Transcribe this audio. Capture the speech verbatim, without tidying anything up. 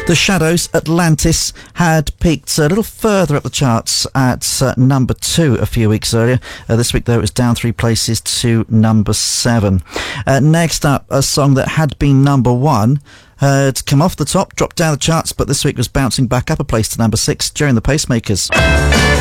The Shadows, Atlantis, had peaked a little further up the charts at uh, number two a few weeks earlier. Uh, this week, though, it was down three places to number seven. Uh, next up, a song that had been number one. Uh, it's come off the top, dropped down the charts, but this week was bouncing back up a place to number six during the Pacemakers.